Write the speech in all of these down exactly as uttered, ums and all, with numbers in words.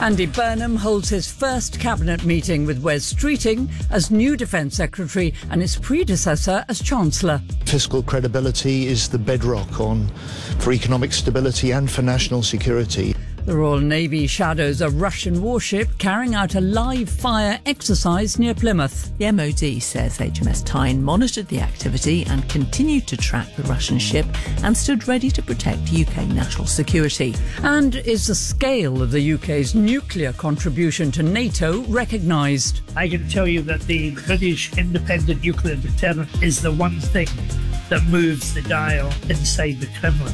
Andy Burnham holds his first cabinet meeting with Wes Streeting as new Defence Secretary and his predecessor as Chancellor. Fiscal credibility is the bedrock on for economic stability and for national security. The Royal Navy shadows a Russian warship carrying out a live fire exercise near Plymouth. The M O D says H M S Tyne monitored the activity and continued to track the Russian ship and stood ready to protect U K national security. And is the scale of the U K's nuclear contribution to NATO recognised? I can tell you that the British independent nuclear deterrent is the one thing that moves the dial inside the Kremlin.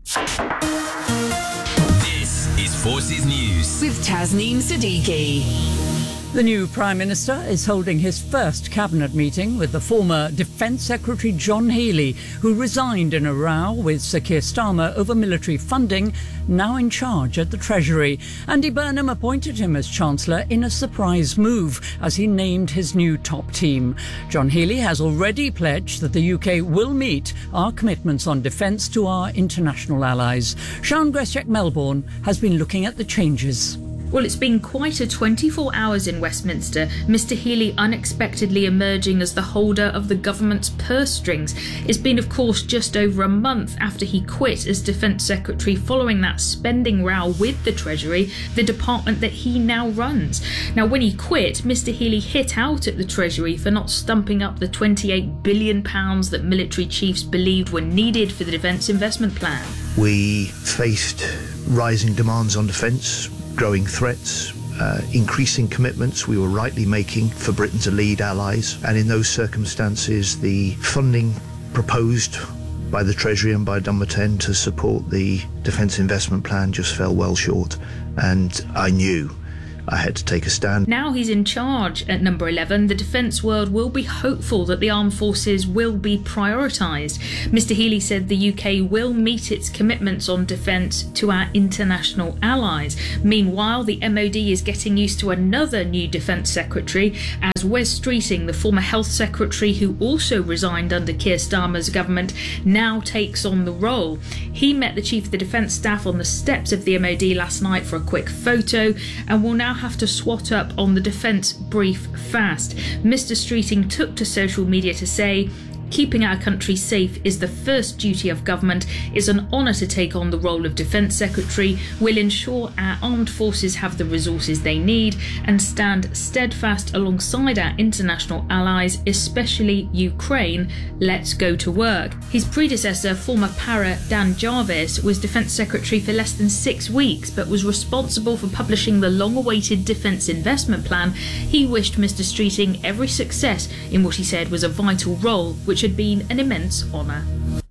Forces News with Tasneem Siddiqui. The new Prime Minister is holding his first cabinet meeting with the former Defence Secretary John Healey, who resigned in a row with Sir Keir Starmer over military funding, now in charge at the Treasury. Andy Burnham appointed him as Chancellor in a surprise move as he named his new top team. John Healey has already pledged that the U K will meet our commitments on defence to our international allies. Sian Greshek-Melbourne has been looking at the changes. Well, it's been quite a twenty-four hours in Westminster, Mr Healey unexpectedly emerging as the holder of the government's purse strings. It's been, of course, just over a month after he quit as Defence Secretary following that spending row with the Treasury, the department that he now runs. Now, when he quit, Mr Healey hit out at the Treasury for not stumping up the twenty-eight billion pounds that military chiefs believed were needed for the Defence Investment Plan. We faced rising demands on defence, growing threats, uh, increasing commitments we were rightly making for Britain to lead allies, and in those circumstances the funding proposed by the Treasury and by Dunbarton to support the Defence Investment Plan just fell well short, and I knew I had to take a stand. Now he's in charge at number eleven, the defence world will be hopeful that the armed forces will be prioritised. Mr Healey said the U K will meet its commitments on defence to our international allies. Meanwhile, the M O D is getting used to another new Defence Secretary as Wes Streeting, the former Health Secretary who also resigned under Keir Starmer's government, now takes on the role. He met the Chief of the Defence Staff on the steps of the M O D last night for a quick photo and will now have to swat up on the defence brief fast. Mr Streeting took to social media to say, "Keeping our country safe is the first duty of government. It's an honour to take on the role of Defence Secretary. We'll ensure our armed forces have the resources they need and stand steadfast alongside our international allies, especially Ukraine. Let's go to work." His predecessor, former para Dan Jarvis, was Defence Secretary for less than six weeks but was responsible for publishing the long-awaited Defence Investment Plan. He wished Mr Streeting every success in what he said was a vital role, which had been an immense honour.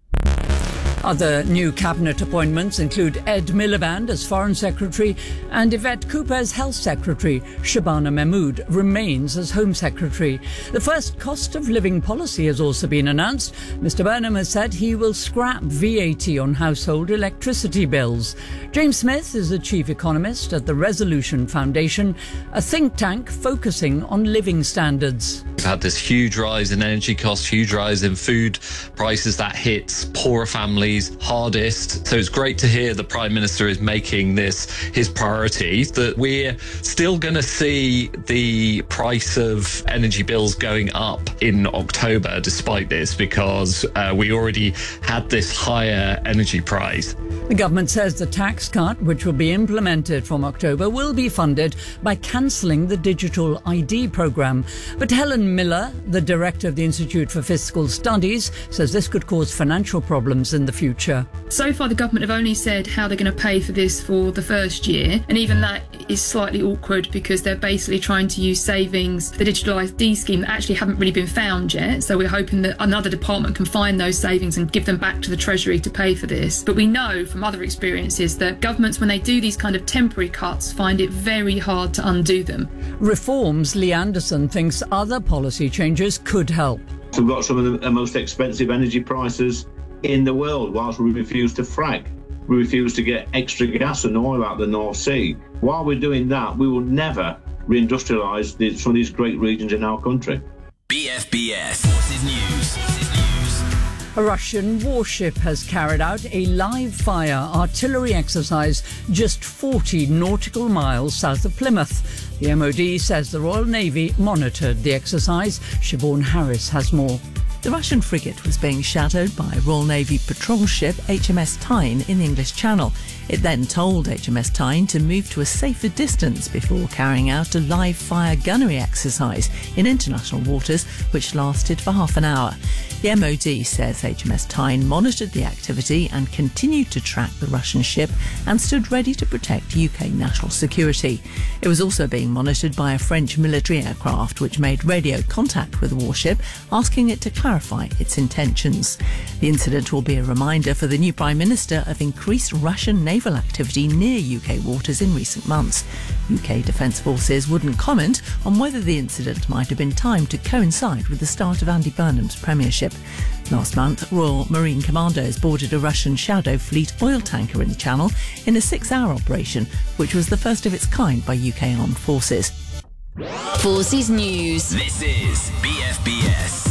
Other new cabinet appointments include Ed Miliband as Foreign Secretary and Yvette Cooper as Health Secretary. Shabana Mahmood remains as Home Secretary. The first cost of living policy has also been announced. Mr Burnham has said he will scrap V A T on household electricity bills. James Smith is the Chief Economist at the Resolution Foundation, a think tank focusing on living standards. We've had this huge rise in energy costs, huge rise in food prices that hits poorer families hardest. So it's great to hear the Prime Minister is making this his priority, that we're still going to see the price of energy bills going up in October despite this, because uh, we already had this higher energy price. The government says the tax cut, which will be implemented from October, will be funded by cancelling the digital I D programme. But Helen Miller, the director of the Institute for Fiscal Studies, says this could cause financial problems in the future. So far, the government have only said how they're going to pay for this for the first year, and even that is slightly awkward because they're basically trying to use savings, the digital I D scheme, that actually haven't really been found yet. So we're hoping that another department can find those savings and give them back to the Treasury to pay for this. But we know from other experiences that governments, when they do these kind of temporary cuts, find it very hard to undo them. Reforms, Lee Anderson thinks other policy changes could help. We've got some of the most expensive energy prices in the world whilst we refuse to frack. We refuse to get extra gas and oil out of the North Sea. While we're doing that, we will never reindustrialise the, some of these great regions in our country. B F B S Forces News. A Russian warship has carried out a live-fire artillery exercise just forty nautical miles south of Plymouth. The M O D says the Royal Navy monitored the exercise. Siobhan Harris has more. The Russian frigate was being shadowed by Royal Navy patrol ship H M S Tyne in the English Channel. It then told H M S Tyne to move to a safer distance before carrying out a live-fire gunnery exercise in international waters, which lasted for half an hour. The M O D says H M S Tyne monitored the activity and continued to track the Russian ship and stood ready to protect U K national security. It was also being monitored by a French military aircraft, which made radio contact with the warship, asking it to clarify its intentions. The incident will be a reminder for the new Prime Minister of increased Russian naval activity near U K waters in recent months. U K Defence Forces wouldn't comment on whether the incident might have been timed to coincide with the start of Andy Burnham's premiership. Last month, Royal Marine Commandos boarded a Russian Shadow Fleet oil tanker in the Channel in a six-hour operation, which was the first of its kind by U K armed forces. Forces News. This is B F B S.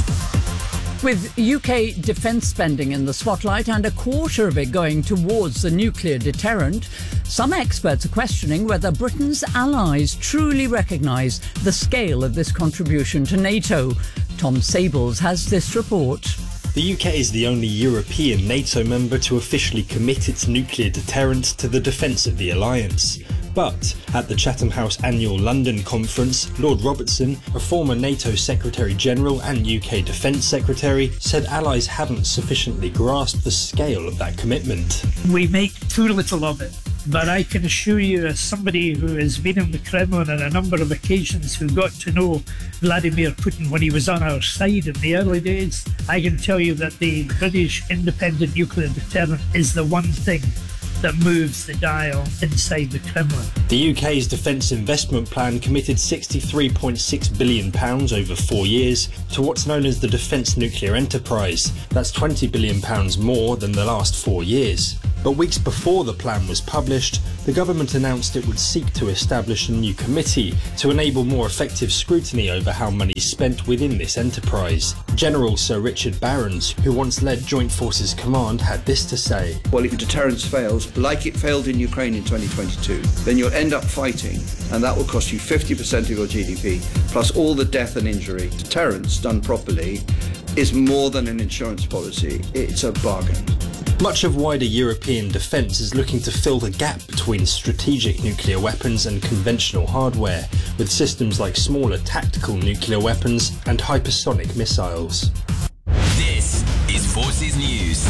With U K defence spending in the spotlight and a quarter of it going towards the nuclear deterrent, some experts are questioning whether Britain's allies truly recognise the scale of this contribution to NATO. Tom Sables has this report. The U K is the only European NATO member to officially commit its nuclear deterrent to the defence of the alliance. But at the Chatham House annual London conference, Lord Robertson, a former NATO Secretary-General and U K Defence Secretary, said allies hadn't sufficiently grasped the scale of that commitment. We make too little of it. But I can assure you, as somebody who has been in the Kremlin on a number of occasions, who got to know Vladimir Putin when he was on our side in the early days, I can tell you that the British independent nuclear deterrent is the one thing that moves the dial inside the Kremlin. The U K's defence investment plan committed sixty-three point six billion pounds over four years to what's known as the Defence Nuclear Enterprise. That's twenty billion pounds more than the last four years. But weeks before the plan was published, the government announced it would seek to establish a new committee to enable more effective scrutiny over how money is spent within this enterprise. General Sir Richard Barrons, who once led Joint Forces Command, had this to say. Well, if deterrence fails, like it failed in Ukraine in twenty twenty-two, then you'll end up fighting, and that will cost you fifty percent of your G D P, plus all the death and injury. Deterrence, done properly, is more than an insurance policy. It's a bargain. Much of wider European defence is looking to fill the gap between strategic nuclear weapons and conventional hardware, with systems like smaller tactical nuclear weapons and hypersonic missiles. This is Forces News.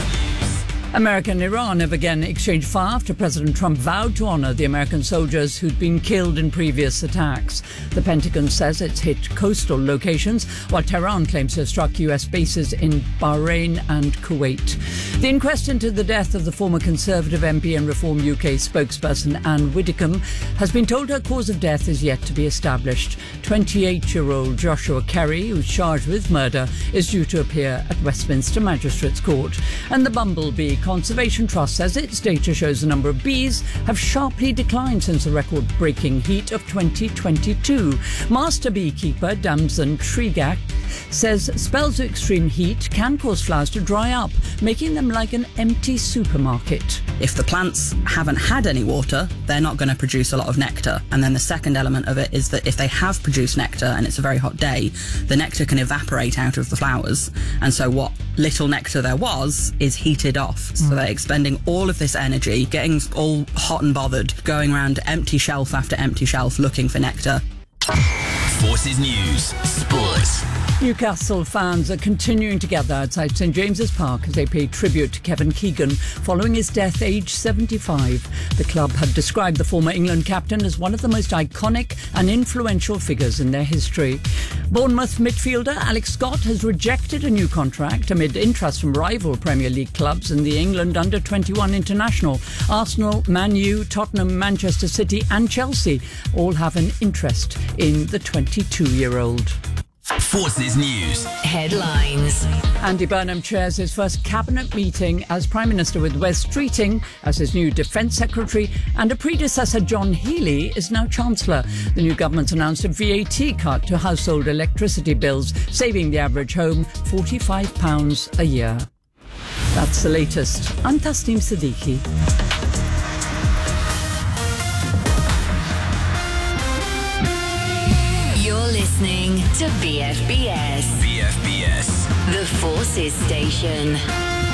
America and Iran have again exchanged fire after President Trump vowed to honour the American soldiers who'd been killed in previous attacks. The Pentagon says it's hit coastal locations, while Tehran claims to have struck U S bases in Bahrain and Kuwait. The inquest into the death of the former Conservative M P and Reform U K spokesperson Anne Widdecombe has been told her cause of death is yet to be established. twenty-eight-year-old Joshua Kerry, who's charged with murder, is due to appear at Westminster Magistrates Court. And the Bumblebee Conservation Trust says its data shows the number of bees have sharply declined since the record-breaking heat of twenty twenty-two. Master beekeeper Damson Trigak says spells of extreme heat can cause flowers to dry up, making them like an empty supermarket. If the plants haven't had any water, they're not going to produce a lot of nectar. And then the second element of it is that if they have produced nectar and it's a very hot day, the nectar can evaporate out of the flowers. And so what little nectar there was is heated off. So they're expending all of this energy, getting all hot and bothered, going around empty shelf after empty shelf looking for nectar. Forces News Sports. Newcastle fans are continuing to gather outside St James's Park as they pay tribute to Kevin Keegan following his death aged seventy-five. The club had described the former England captain as one of the most iconic and influential figures in their history. Bournemouth midfielder Alex Scott has rejected a new contract amid interest from rival Premier League clubs in the England under twenty-one international. Arsenal, Man U, Tottenham, Manchester City and Chelsea all have an interest in the twenty-two-year-old. Forces News. Headlines. Andy Burnham chairs his first cabinet meeting as Prime Minister with Wes Streeting as his new Defence Secretary, and a predecessor, John Healey, is now Chancellor. The new government's announced a V A T cut to household electricity bills, saving the average home forty-five pounds a year. That's the latest. I'm Tasneem Siddiqui. You're listening to B F B S. B F B S. The Forces Station.